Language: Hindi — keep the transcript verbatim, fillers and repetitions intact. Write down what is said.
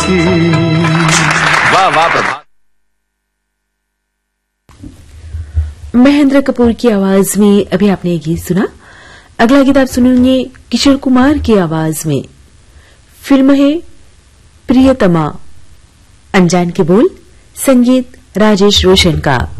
की। वाह वाह प्रभात। महेंद्र कपूर की आवाज में अभी आपने ये गीत सुना। अगला गीत आप सुनेंगे किशोर कुमार की आवाज में। फिल्म है प्रियतमा। अनजान के बोल, संगीत राजेश रोशन का।